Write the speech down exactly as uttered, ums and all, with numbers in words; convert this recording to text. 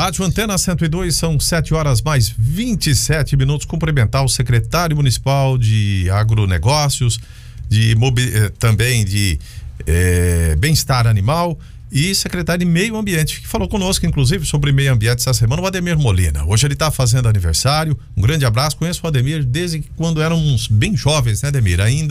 Rádio Antena cento e dois, são sete horas mais vinte e sete minutos. Cumprimentar o secretário municipal de agronegócios, de mobi- também de eh, bem-estar animal e secretário de meio ambiente, que falou conosco, inclusive, sobre meio ambiente essa semana, o Ademir Molina. Hoje ele está fazendo aniversário. Um grande abraço. Conheço o Ademir desde quando éramos bem jovens, né, Ademir? Ainda